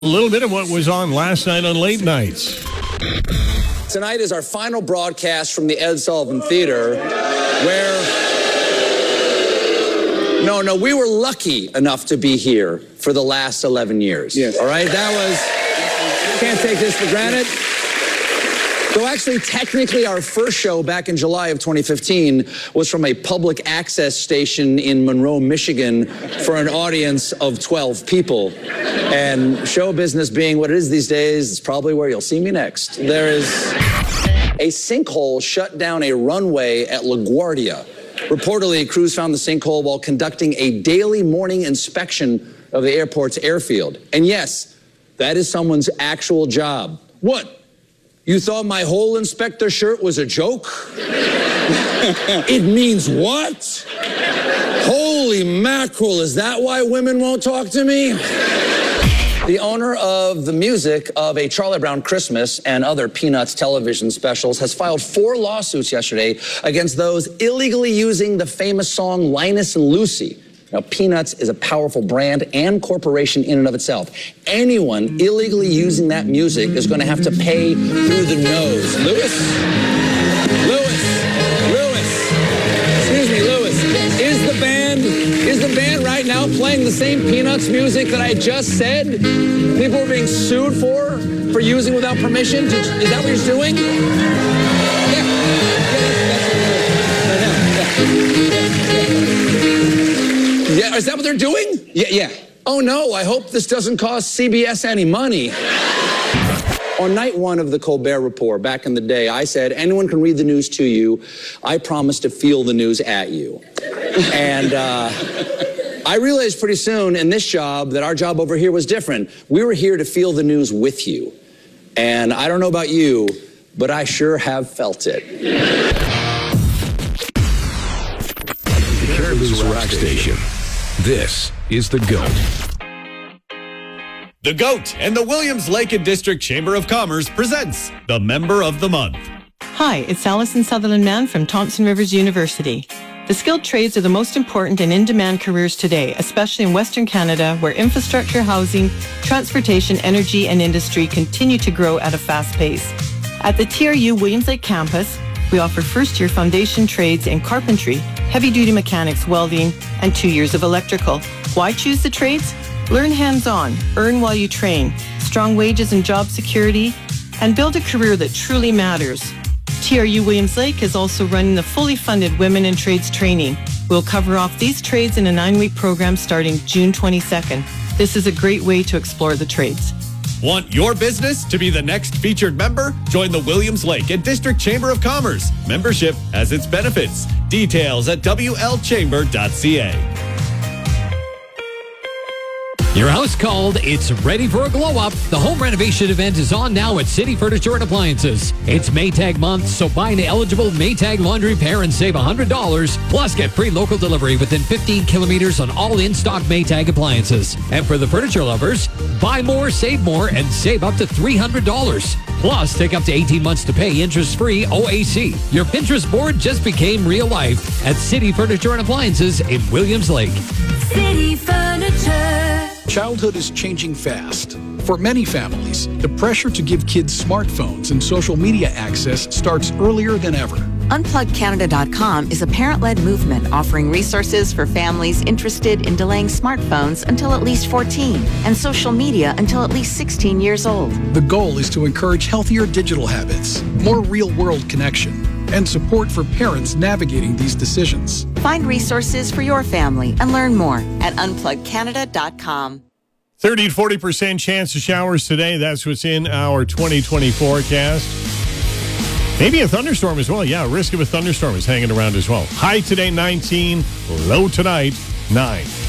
A little bit of what was on last night on Late Nights. Tonight is our final broadcast from the Ed Sullivan Theater, where... No, we were lucky enough to be here for the last 11 years. Yes. All right? That was... Can't take this for granted. So actually, technically, our first show back in July of 2015 was from a public access station in Monroe, Michigan, for an audience of 12 people. And show business being what it is these days, it's probably where you'll see me next. There is a sinkhole shut down a runway at LaGuardia. Reportedly, crews found the sinkhole while conducting a daily morning inspection of the airport's airfield. And yes, that is someone's actual job. What? You thought my whole inspector shirt was a joke? It means what? Holy mackerel, is that why women won't talk to me? The owner of the music of A Charlie Brown Christmas and other Peanuts television specials has filed 4 lawsuits yesterday against those illegally using the famous song Linus and Lucy. Now, Peanuts is a powerful brand and corporation in and of itself. Anyone illegally using that music is going to have to pay through the nose. Lewis, excuse me, Lewis, is the band right now playing the same Peanuts music that I just said? People are being sued for using without permission? Is that what you're doing? Yeah, is that what they're doing? Yeah. Oh no, I hope this doesn't cost CBS any money. On night 1 of the Colbert Report, back in the day, I said, anyone can read the news to you. I promise to feel the news at you. And I realized pretty soon in this job that our job over here was different. We were here to feel the news with you. And I don't know about you, but I sure have felt it. The Caribou's Rock Station. This is The GOAT. The GOAT and the Williams Lake and District Chamber of Commerce presents the Member of the Month. Hi, it's Alison Sutherland-Mann from Thompson Rivers University. The skilled trades are the most important and in-demand careers today, especially in Western Canada, where infrastructure, housing, transportation, energy, and industry continue to grow at a fast pace. At the TRU Williams Lake campus, we offer first-year foundation trades in carpentry, heavy-duty mechanics, welding, and 2 years of electrical. Why choose the trades? Learn hands-on, earn while you train, strong wages and job security, and build a career that truly matters. TRU Williams Lake is also running the fully funded Women in Trades training. We'll cover off these trades in a 9-week program starting June 22nd. This is a great way to explore the trades. Want your business to be the next featured member? Join the Williams Lake and District Chamber of Commerce. Membership has its benefits. Details at WLChamber.ca. Your house called, it's ready for a glow-up. The home renovation event is on now at City Furniture and Appliances. It's Maytag month, so buy an eligible Maytag laundry pair and save $100. Plus, get free local delivery within 15 kilometers on all in-stock Maytag appliances. And for the furniture lovers, buy more, and save up to $300. Plus, take up to 18 months to pay interest-free OAC. Your Pinterest board just became real life at City Furniture and Appliances in Williams Lake. City Furniture. Childhood is changing fast. For many families, the pressure to give kids smartphones and social media access starts earlier than ever. UnpluggedCanada.com is a parent-led movement offering resources for families interested in delaying smartphones until at least 14 and social media until at least 16 years old. The goal is to encourage healthier digital habits, more real-world connection, and support for parents navigating these decisions. Find resources for your family and learn more at UnpluggedCanada.com. 30 to 40% chance of showers today. That's what's in our 2020 forecast. Maybe a thunderstorm as well. Yeah, risk of a thunderstorm is hanging around as well. High today, 19. Low tonight, 9.